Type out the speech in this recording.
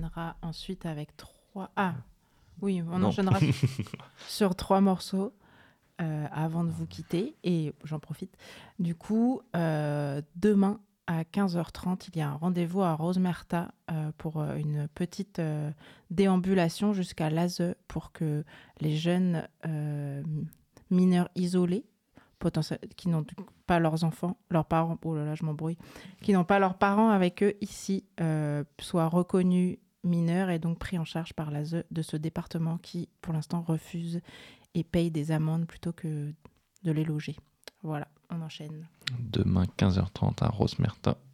enchaînera ensuite avec 3... Ah, oui, on Non. enchaînera sur 3 morceaux avant de vous quitter. Et j'en profite. Du coup, demain, à 15h30, il y a un rendez-vous à Rosemerta pour une petite déambulation jusqu'à l'ASE pour que les jeunes mineurs isolés, qui n'ont pas leurs enfants, leurs parents, oh là là, je m'embrouille, qui n'ont pas leurs parents avec eux ici, soient reconnus mineurs et donc pris en charge par l'ASE de ce département qui, pour l'instant, refuse et paye des amendes plutôt que de les loger. Voilà, on enchaîne. Demain 15h30 à Rosemerta.